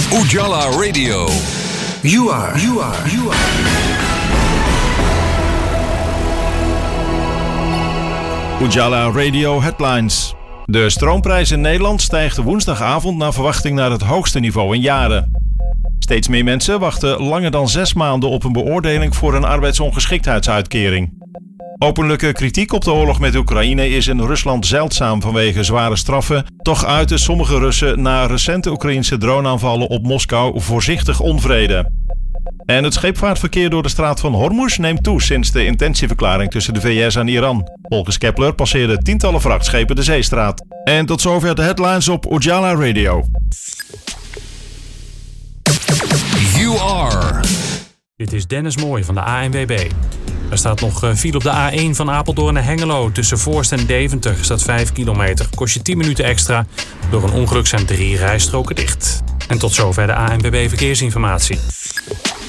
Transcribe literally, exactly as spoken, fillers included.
Ujala Radio. You are, you are, you are. Ujala Radio Headlines. De stroomprijs in Nederland stijgt woensdagavond naar verwachting naar het hoogste niveau in jaren. Steeds meer mensen wachten langer dan zes maanden op een beoordeling voor een arbeidsongeschiktheidsuitkering. Openlijke kritiek op de oorlog met Oekraïne is in Rusland zeldzaam vanwege zware straffen. Toch uiten sommige Russen na recente Oekraïnse droneaanvallen op Moskou voorzichtig onvrede. En het scheepvaartverkeer door de straat van Hormuz neemt toe sinds de intentieverklaring tussen de V S en Iran. Volgens Kepler passeerden tientallen vrachtschepen de zeestraat. En tot zover de headlines op Ujala Radio. You are. Dit is Dennis Mooij van de A N W B. Er staat nog file op de A één van Apeldoorn naar Hengelo. Tussen Voorst en Deventer staat vijf kilometer. Kost je tien minuten extra. Door een ongeluk zijn drie rijstroken dicht. En tot zover de A N W B Verkeersinformatie.